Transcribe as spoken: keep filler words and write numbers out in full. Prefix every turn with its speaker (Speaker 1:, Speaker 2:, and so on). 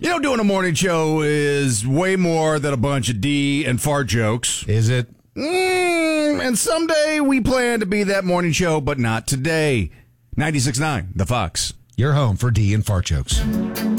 Speaker 1: You know, doing a morning show is way more than a bunch of D and fart jokes.
Speaker 2: Is it?
Speaker 1: Mm, and someday we plan to be that morning show, but not today. ninety-six point nine, The Fox.
Speaker 2: You're home for D and fart jokes.